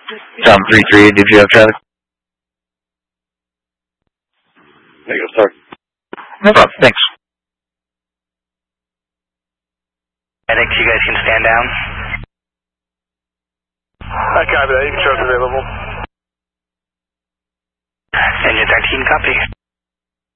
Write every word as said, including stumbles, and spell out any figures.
Tom three three, did you have traffic? There you go, sorry. No problem, thanks. I think you guys can stand down. I copy that, you can truck available. Engine thirteen, copy.